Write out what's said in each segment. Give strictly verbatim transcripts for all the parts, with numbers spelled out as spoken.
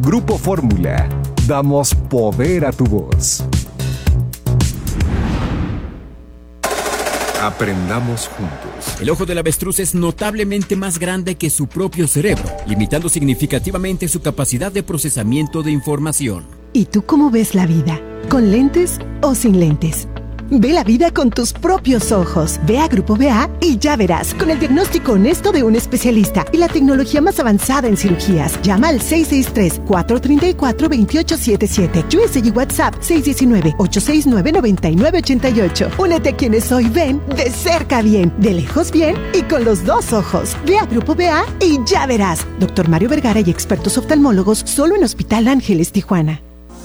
Grupo Fórmula. Damos poder a tu voz. Aprendamos juntos. El ojo del avestruz es notablemente más grande que su propio cerebro, limitando significativamente su capacidad de procesamiento de información. ¿Y tú cómo ves la vida? ¿Con lentes o sin lentes? Ve la vida con tus propios ojos. Ve a Grupo B A y ya verás, con el diagnóstico honesto de un especialista y la tecnología más avanzada en cirugías. Llama al seis seis tres, cuatro tres cuatro, dos ocho siete siete. U S y WhatsApp seis uno nueve, ocho seis nueve, nueve nueve ocho ocho. Únete a quienes hoy ven de cerca bien, de lejos bien y con los dos ojos. Ve a Grupo B A y ya verás. Doctor Mario Vergara y expertos oftalmólogos solo en Hospital Ángeles, Tijuana.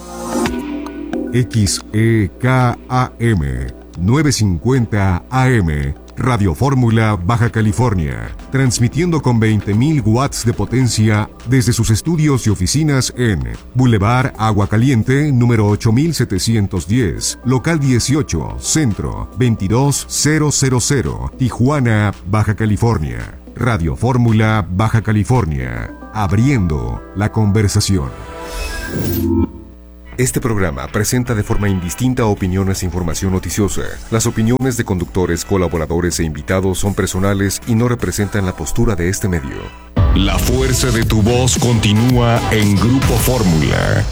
X E K A M novecientos cincuenta A M, Radio Fórmula, Baja California, transmitiendo con veinte mil watts de potencia desde sus estudios y oficinas en Boulevard Agua Caliente, número ocho mil setecientos diez, local dieciocho, Centro, veintidós mil, Tijuana, Baja California. Radio Fórmula, Baja California, abriendo la conversación. Este programa presenta de forma indistinta opiniones e información noticiosa. Las opiniones de conductores, colaboradores e invitados son personales y no representan la postura de este medio. La fuerza de tu voz continúa en Grupo Fórmula.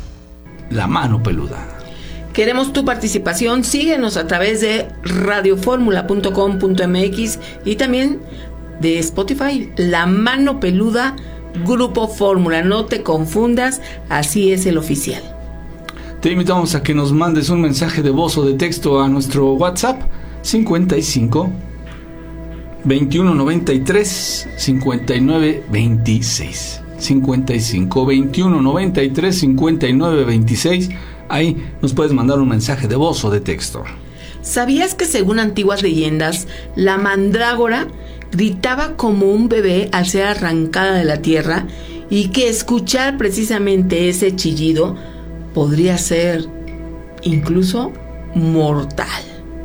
La mano peluda. Queremos tu participación. Síguenos a través de radio fórmula punto com punto m x y también de Spotify. La mano peluda, Grupo Fórmula. No te confundas, así es el oficial. Te invitamos a que nos mandes un mensaje de voz o de texto a nuestro WhatsApp cincuenta y cinco, veintiuno noventa y tres, cincuenta y nueve veintiséis. cincuenta y cinco, veintiuno noventa y tres, cincuenta y nueve veintiséis. Ahí nos puedes mandar un mensaje de voz o de texto. ¿Sabías que según antiguas leyendas, la mandrágora gritaba como un bebé al ser arrancada de la tierra y que escuchar precisamente ese chillido podría ser incluso mortal?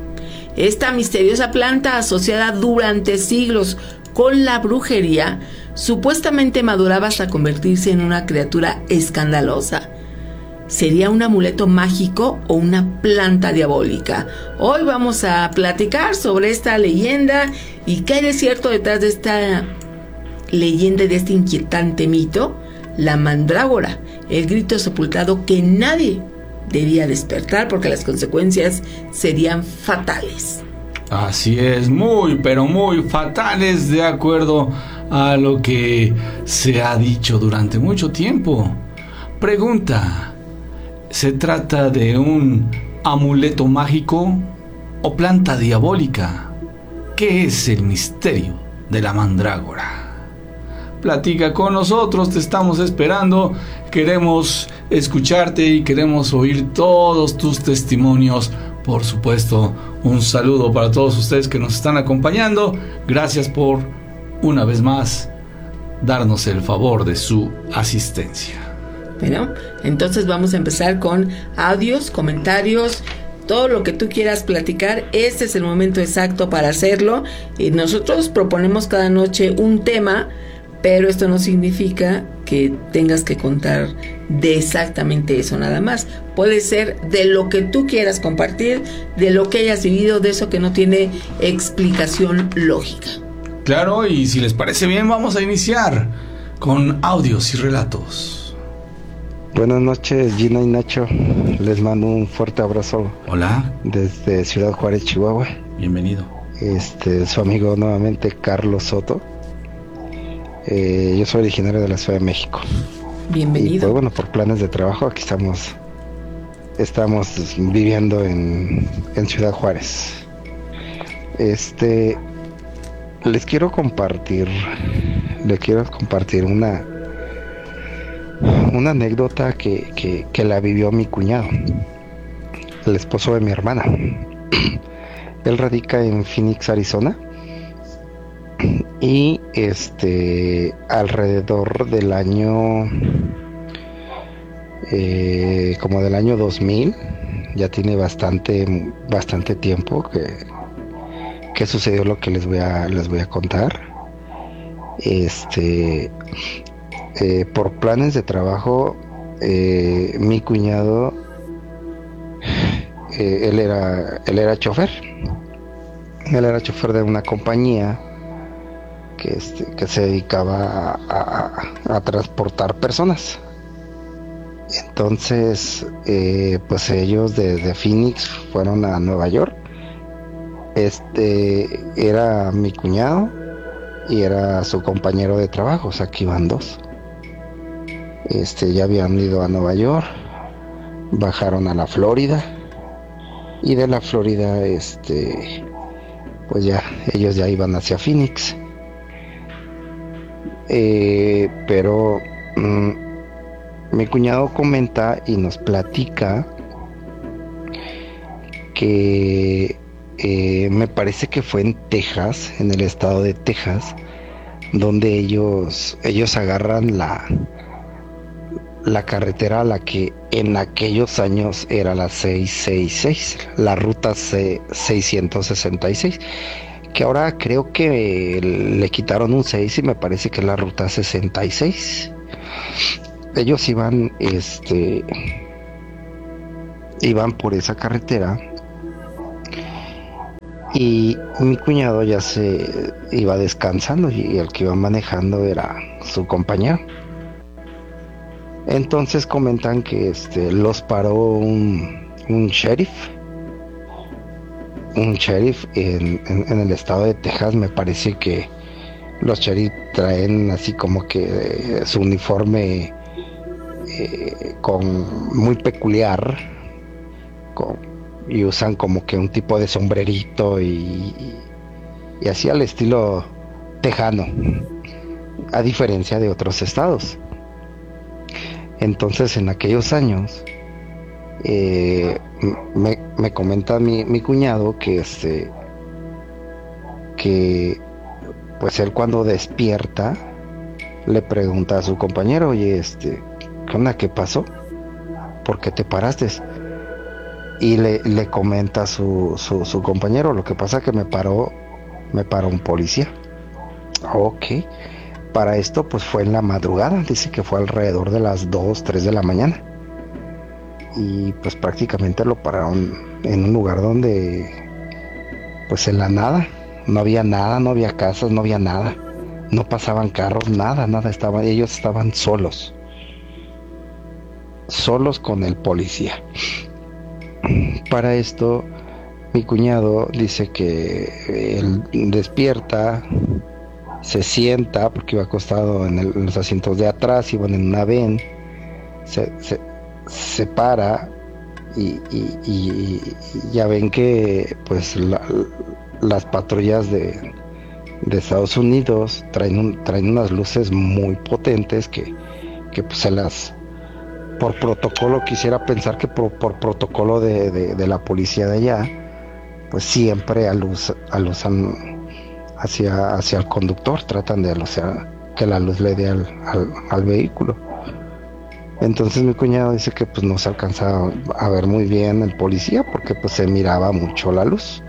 Esta misteriosa planta, asociada durante siglos con la brujería, supuestamente maduraba hasta convertirse en una criatura escandalosa. ¿Sería un amuleto mágico o una planta diabólica? Hoy vamos a platicar sobre esta leyenda y qué hay de cierto detrás de esta leyenda y de este inquietante mito. La mandrágora, el grito sepultado que nadie debía despertar porque las consecuencias serían fatales. Así es, muy, pero muy fatales, de acuerdo a lo que se ha dicho durante mucho tiempo. Pregunta: ¿se trata de un amuleto mágico o planta diabólica? ¿Qué es el misterio de la mandrágora? Platica con nosotros, te estamos esperando, queremos escucharte y queremos oír todos tus testimonios. Por supuesto, un saludo para todos ustedes que nos están acompañando. Gracias por, una vez más, darnos el favor de su asistencia. Bueno, entonces vamos a empezar con audios, comentarios, todo lo que tú quieras platicar. Este es el momento exacto para hacerlo. Y nosotros proponemos cada noche un tema, pero esto no significa que tengas que contar de exactamente eso nada más. Puede ser de lo que tú quieras compartir, de lo que hayas vivido, de eso que no tiene explicación lógica. Claro, y si les parece bien, vamos a iniciar con audios y relatos. Buenas noches, Gina y Nacho. Les mando un fuerte abrazo. Hola. Desde Ciudad Juárez, Chihuahua. Bienvenido. Este, su amigo nuevamente, Carlos Soto. Eh, yo soy originario de la Ciudad de México. Bienvenido. Y pues bueno, por planes de trabajo aquí estamos estamos viviendo en, en Ciudad Juárez. Este, les quiero compartir, les quiero compartir una una anécdota que, que, que la vivió mi cuñado, el esposo de mi hermana. Él radica en Phoenix, Arizona. Y este alrededor del año eh, como del año dos mil, ya tiene bastante bastante tiempo que, que sucedió lo que les voy a les voy a contar. Este eh, por planes de trabajo, eh, mi cuñado, eh, él era, él era chofer. Él era chofer de una compañía que, este, que se dedicaba a, a, a transportar personas. Entonces, eh, pues ellos desde Phoenix fueron a Nueva York. Este era mi cuñado y era su compañero de trabajo, o sea que iban dos. Este, ya habían ido a Nueva York, bajaron a la Florida y de la Florida, este, pues ya ellos ya iban hacia Phoenix. Eh, pero mmm, mi cuñado comenta y nos platica que eh, me parece que fue en Texas, en el estado de Texas, donde ellos ellos agarran la la carretera a la que en aquellos años era la seiscientos sesenta y seis, la ruta seiscientos sesenta y seis, que ahora creo que le quitaron un seis y me parece que es la ruta sesenta y seis. Ellos iban, este, iban por esa carretera y mi cuñado ya se iba descansando y el que iba manejando era su compañero. Entonces comentan que este, los paró un, un sheriff, un sheriff en, en, en el estado de Texas. Me parece que los sheriff traen así como que eh, su uniforme eh, con muy peculiar, con, y usan como que un tipo de sombrerito y, y así al estilo tejano, a diferencia de otros estados. Entonces en aquellos años eh, me, me comenta mi, mi cuñado que este que pues él cuando despierta le pregunta a su compañero, oye, este, ¿qué onda? ¿Qué pasó? ¿Por qué te paraste? Y le, le comenta su, su, su compañero, lo que pasa que me paró, me paró un policía. Ok. Para esto pues fue en la madrugada, dice que fue alrededor de las dos, tres de la mañana. Y pues prácticamente lo pararon en un lugar donde pues en la nada, no había nada, no había casas, no había nada, no pasaban carros, nada, nada, estaban, ellos estaban solos, solos con el policía. Para esto mi cuñado dice que él despierta, se sienta porque iba acostado en, el, en los asientos de atrás, iban en una van, se, se, se para y, y, y, y ya ven que pues la, las patrullas de, de Estados Unidos traen, un, traen unas luces muy potentes que, que pues se las, por protocolo, quisiera pensar que por, por protocolo de, de, de la policía de allá, pues siempre aluz, alusan hacia, hacia el conductor, tratan de aluciar, que la luz le dé al, al, al vehículo. Entonces mi cuñado dice que pues no se alcanzaba a ver muy bien el policía porque pues se miraba mucho la luz,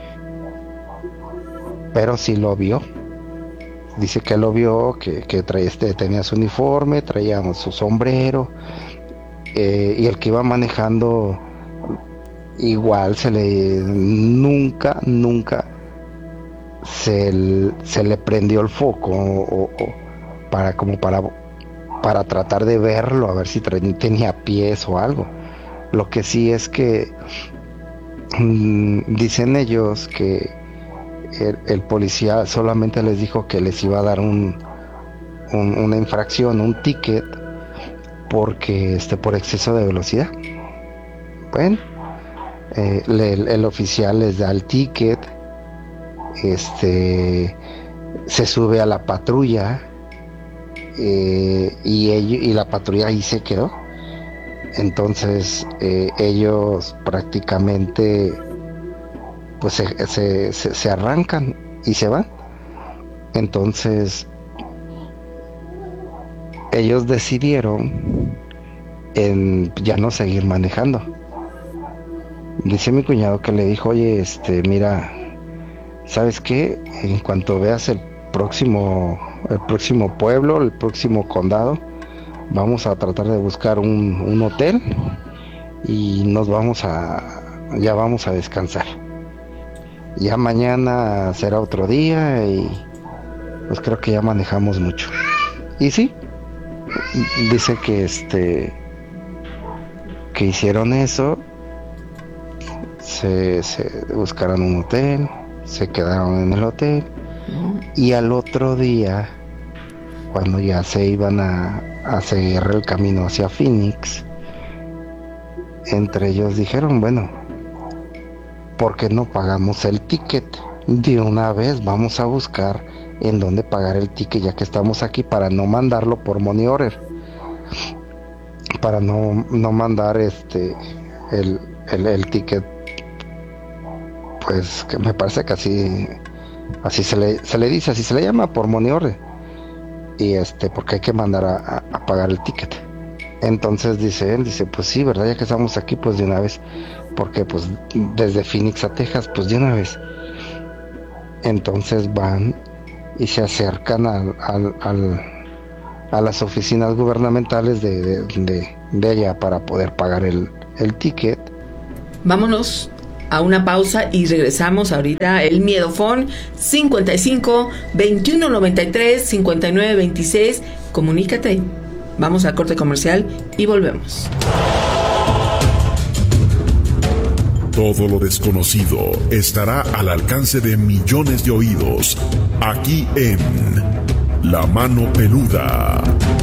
pero sí lo vio. Dice que lo vio, que, que traía este, tenía su uniforme, traía su sombrero, eh, y el que iba manejando igual se le nunca nunca se, se le prendió el foco o, o, para como para para tratar de verlo, a ver si tenía pies o algo. Lo que sí es que mmm, dicen ellos que el, el policía solamente les dijo que les iba a dar un, un una infracción, un ticket, porque este por exceso de velocidad. Bueno, eh, le, el oficial les da el ticket, este se sube a la patrulla, eh, y ellos, y la patrulla ahí se quedó. Entonces eh, ellos prácticamente pues se, se, se, se arrancan y se van. Entonces ellos decidieron en ya no seguir manejando. Dice mi cuñado que le dijo, oye, este, mira, ¿sabes qué? En cuanto veas el próximo el próximo pueblo, el próximo condado, vamos a tratar de buscar un, un hotel y nos vamos a, ya vamos a descansar. Ya mañana será otro día y pues creo que ya manejamos mucho. Y sí, dice que este, que hicieron eso, se, se buscaron un hotel, se quedaron en el hotel y al otro día, cuando ya se iban a, a seguir el camino hacia Phoenix, entre ellos dijeron, bueno, ¿por qué no pagamos el ticket? De una vez vamos a buscar en dónde pagar el ticket ya que estamos aquí, para no mandarlo por money order, para no, no mandar este el, el, el ticket, pues que me parece que así así se le, se le dice, así se le llama, por money order, y este porque hay que mandar a, a, a pagar el ticket. Entonces dice él, dice, pues sí, verdad, ya que estamos aquí, pues de una vez, porque pues desde Phoenix a Texas, pues de una vez. Entonces van y se acercan al, al, al, a las oficinas gubernamentales de, de, de, de allá para poder pagar el, el ticket. Vámonos a una pausa y regresamos ahorita. El Miedofón cincuenta y cinco, veintiuno noventa y tres, cincuenta y nueve veintiséis. Comunícate. Vamos a corte comercial y volvemos. Todo lo desconocido estará al alcance de millones de oídos, aquí en La Mano Peluda.